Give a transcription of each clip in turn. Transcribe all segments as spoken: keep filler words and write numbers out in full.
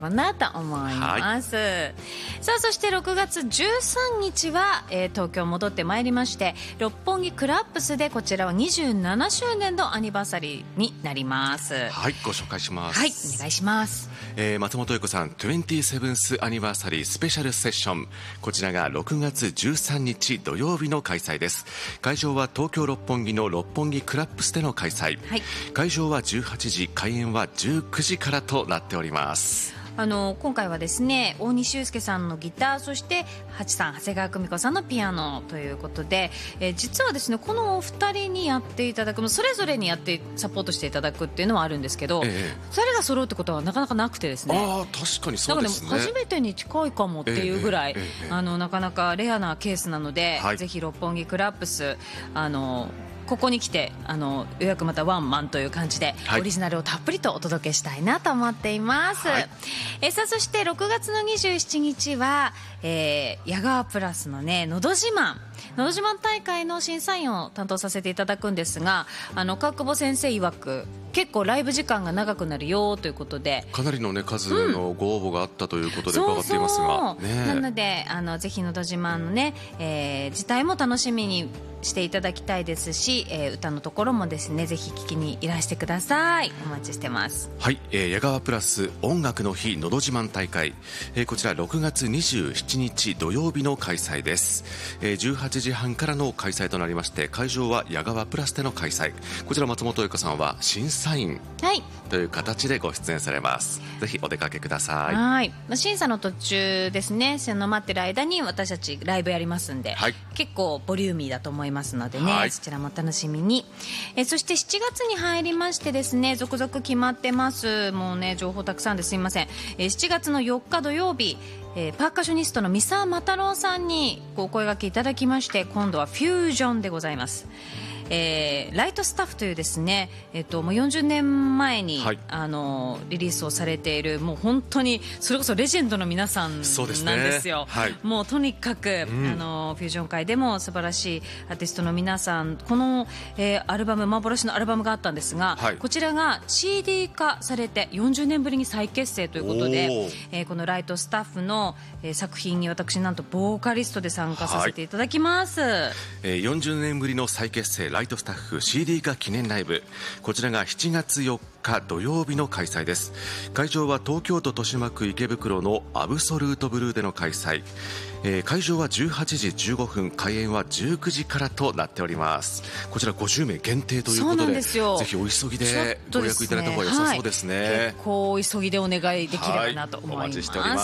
かなと思います、はい、さあそしてろくがつじゅうさんにちは、えー、東京戻ってまいりまして、六本木クラップスでこちらはにじゅうななしゅうねんのアニバーサリーになります。 はい、ご紹介します。 はい、お願いします。 えー、松本英子さんにじゅうななアニバーサリースペシャルセッション、こちらがろくがつじゅうさんにち土曜日の開催です。会場は東京六本木の六本木クラップスでの開催、はい、会場はじゅうはちじ、開演はじゅうくじからとなっております。 あの今回はですね、大西祐介さんのギター、そしてハチさん長谷川久美子さんのピアノということで、えー、実はですねこのお二人にやっていただく、それぞれにやってサポートしていただくっていうのはあるんですけど、ええ、ふたりが揃うってことはなかなかなくてですね、 あ確かにそうですね、 だから初めてに近いかもっていうぐらい、ええええ、あのなかなかレアなケースなので、はい、ぜひ六本木クラップス、あのここに来てあの予約またワンマンという感じで、はい、オリジナルをたっぷりとお届けしたいなと思っています、はい、えさあそしてろくがつのにじゅうしちにちは、えー、矢川プラスのねのど自慢のど自慢大会の審査員を担当させていただくんですが、あの川久保先生曰く結構ライブ時間が長くなるよということで、 かなりの、ね、数のご応募があったということで伺っていますが、 そうそう、ね、なのであのぜひのど自慢のね、えー、自体も楽しみにしていただきたいですし、えー、歌のところもですねぜひ聞きにいらしてください。お待ちしてます。 はい、えー、矢川プラス音楽の日のど自慢大会、えー、こちらろくがつにじゅうしちにち土曜日の開催です、えー、じゅうはちじはんからの開催となりまして、会場は矢川プラスでの開催、こちら松本英子さんは審査員という形でご出演されます、はい、ぜひお出かけください。 はい、審査の途中ですね、その待ってる間に私たちライブやりますんで、はい、結構ボリューミーだと思いますのでね、はい、そちらも楽しみに。えそしてしちがつに入りましてですね、続々決まってます。もうね情報たくさんですいません。えしちがつのよっか土曜日、えー、パーカッショニストの三沢又太郎さんにお声掛けいただきまして、今度はフュージョンでございます。えー、ライトスタッフというですね、えっと、もうよんじゅうねんまえに、はい、あのリリースをされている、もう本当にそれこそレジェンドの皆さんなんですよ。はい、もうとにかく、うん、あのフュージョン界でも素晴らしいアーティストの皆さん、この、えー、アルバム幻のアルバムがあったんですが、はい、こちらが シーディー 化されてよんじゅうねんぶりに再結成ということで、えー、このライトスタッフの、えー、作品に私なんとボーカリストで参加させていただきます。はい、 えー、よんじゅうねんぶりの再結成ライトスタッフ シーディー 化記念ライブ、こちらがしちがつよっか土曜日の開催です。会場は東京都豊島区池袋のアブソルートブルーでの開催、えー、会場はじゅうはちじじゅうごふん、開演はじゅうくじからとなっております。こちらごじゅうめい限定ということ で, でぜひお急ぎでご予約いただいた方が良さそうですね。はい、 結構急ぎでお願いできればなと思います。はい、お待ちしております。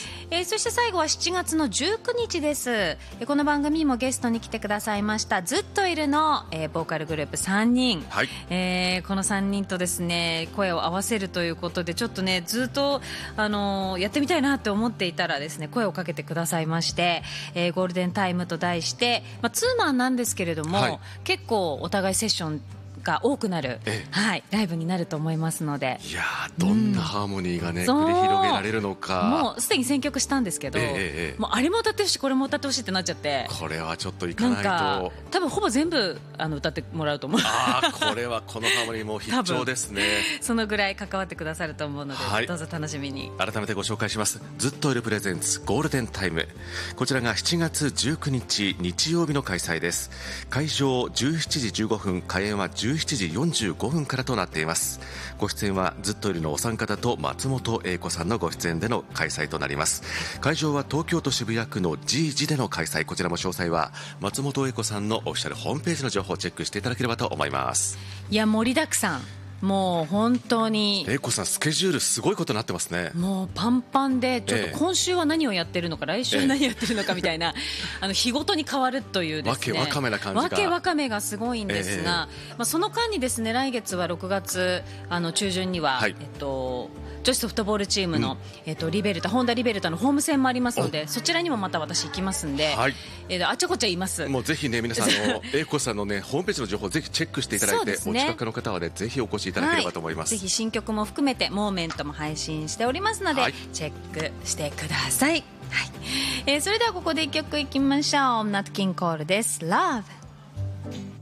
えー、そして最後はしちがつのじゅうくにちです。えー、この番組にもゲストに来てくださいましたずっといるの、えー、ボーカルグループさんにん、はい、えー、このさんにんとですね声を合わせるということで、ちょっとねずっと、あのー、やってみたいなって思っていたらですね声をかけてくださいまして、えー、ゴールデンタイムと題して、まあ、ツーマンなんですけれども、はい、結構お互いセッションが多くなる、はい、ライブになると思いますので、 いやどんなハーモニーがね、うん、繰り広げられるのか。 もうすでに選曲したんですけど、えー、もうあれも歌ってほしいこれも歌ってほしいってなっちゃって、 これはちょっといかないと、 なんか多分ほぼ全部あの歌ってもらうと思う。 あこれはこのハーモニーも必聴ですね。 そのぐらい関わってくださると思うので、はい、どうぞ楽しみに。 改めてご紹介します。ずっといるプレゼンツゴールデンタイム、こちらがしちがつじゅうくにち日曜日の開催です。会場じゅうしちじじゅうごふん、開演はじゅうしちじよんじゅうごふんからとなっています。ご出演はずっといるのお三方と松本英子さんのご出演での開催となります。会場は東京都渋谷区の ジージ での開催、こちらも詳細は松本英子さんのオフィシャルホームページの情報をチェックしていただければと思います。 いや盛りだくさん、もう本当に英子さんスケジュールすごいことになってますね。 もうパンパンで、ちょっと今週は何をやってるのか、ええ、来週は何やってるのかみたいな、ええ、あの日ごとに変わるというですね、 わけわかめな感じがわけわかめがすごいんですが、ええ、まあ、その間にですね来月はろくがつあの中旬には、はい、えっと女子ソフトボールチームの、うん、えっと、リベルタホンダリベルタのホーム戦もありますので、そちらにもまた私行きますんで、はい、えー、あちゃこちゃ言います。 もうぜひね皆さんの英子さんのねホームページの情報をぜひチェックしていただいて、ね、お近くの方はねぜひお越しいただければと思います。 はい、ぜひ新曲も含めてモーメントも配信しておりますので、はい、チェックしてください。はい、えー、それではここでいっきょくいきましょう。ナットキンコールです。 Love